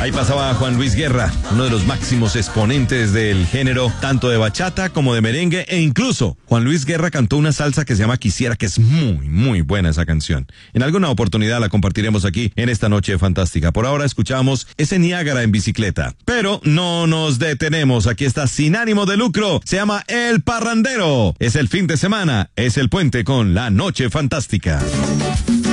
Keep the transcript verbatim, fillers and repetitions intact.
Ahí pasaba Juan Luis Guerra, uno de los máximos exponentes del género, tanto de bachata como de merengue, e incluso Juan Luis Guerra cantó una salsa que se llama Quisiera, que es muy, muy buena esa canción. En alguna oportunidad la compartiremos aquí en esta noche fantástica. Por ahora escuchamos ese Niágara en bicicleta. Pero no nos detenemos, aquí está Sin Ánimo de Lucro, se llama El Parrandero. Es el fin de semana, es el puente con la noche fantástica.